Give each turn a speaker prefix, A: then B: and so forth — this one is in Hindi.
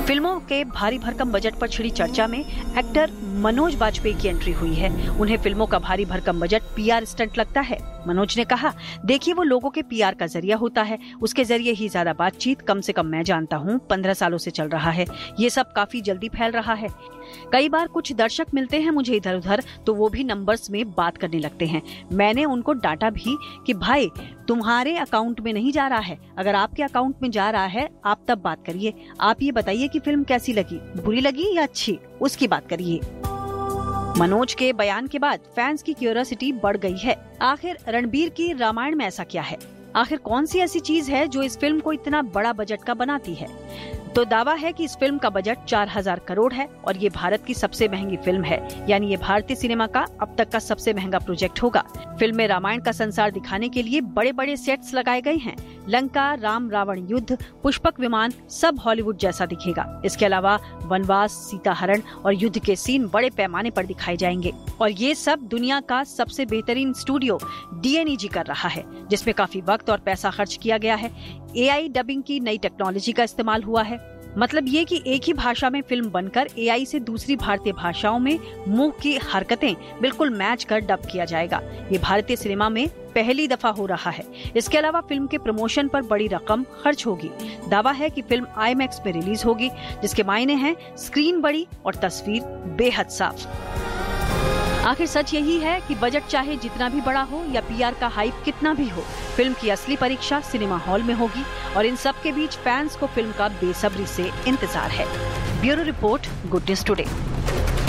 A: फिल्मों के भारी भरकम बजट पर छिड़ी चर्चा में एक्टर मनोज बाजपेयी की एंट्री हुई है। उन्हें फिल्मों का भारी भरकम बजट पीआर स्टंट लगता है। मनोज ने कहा, देखिए वो लोगों के पीआर का जरिया होता है, उसके जरिए ही ज्यादा बातचीत कम से कम मैं जानता हूँ 15 सालों से चल रहा है। ये सब काफी जल्दी फैल रहा है। कई बार कुछ दर्शक मिलते हैं मुझे इधर उधर तो वो भी नंबर्स में बात करने लगते हैं। मैंने उनको डांटा भी कि भाई तुम्हारे अकाउंट में नहीं जा रहा है, अगर आपके अकाउंट में जा रहा है आप तब बात करिए। आप ये बताइए कि फिल्म कैसी लगी, बुरी लगी या अच्छी, उसकी बात करिए। मनोज के बयान के बाद फैंस की क्यूरियोसिटी बढ़ गई है। आखिर रणबीर की रामायण में ऐसा क्या है? आखिर कौन सी ऐसी चीज है जो इस फिल्म को इतना बड़ा बजट का बनाती है? तो दावा है कि इस फिल्म का बजट 4000 करोड़ है और ये भारत की सबसे महंगी फिल्म है, यानी ये भारतीय सिनेमा का अब तक का सबसे महंगा प्रोजेक्ट होगा। फिल्म में रामायण का संसार दिखाने के लिए बड़े बड़े सेट्स लगाए गए हैं। लंका, राम रावण युद्ध, पुष्पक विमान सब हॉलीवुड जैसा दिखेगा। इसके अलावा वनवास, सीता हरण और युद्ध के सीन बड़े पैमाने पर दिखाए जाएंगे और ये सब दुनिया का सबसे बेहतरीन स्टूडियो DNEG कर रहा है, जिसमें काफी वक्त और पैसा खर्च किया गया है। AI डबिंग की नई टेक्नोलॉजी का इस्तेमाल हुआ है। मतलब ये कि एक ही भाषा में फिल्म बनकर AI से दूसरी भारतीय भाषाओं में मुंह की हरकतें बिल्कुल मैच कर डब किया जाएगा। ये भारतीय सिनेमा में पहली दफा हो रहा है। इसके अलावा फिल्म के प्रमोशन पर बड़ी रकम खर्च होगी। दावा है कि फिल्म IMAX में रिलीज होगी, जिसके मायने हैं स्क्रीन बड़ी और तस्वीर बेहद साफ। आखिर सच यही है कि बजट चाहे जितना भी बड़ा हो या PR का हाइप कितना भी हो, फिल्म की असली परीक्षा सिनेमा हॉल में होगी और इन सब के बीच फैंस को फिल्म का बेसब्री से इंतजार है। Bureau report, good news today.